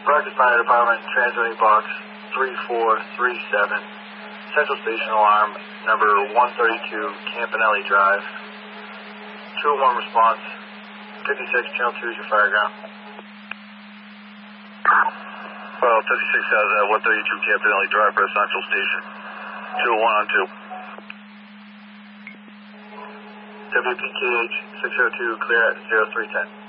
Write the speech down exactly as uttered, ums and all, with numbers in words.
Practice Fire Department, transmitting box three four three seven, Central Station Alarm, number one thirty-two, Campanelli Drive. two oh one response, fifty-six, channel two is your fire ground. Well, fifty-six has uh, one thirty-two Campanelli Drive, press Central Station. two oh one on two. W P K H six oh two, clear at zero three ten.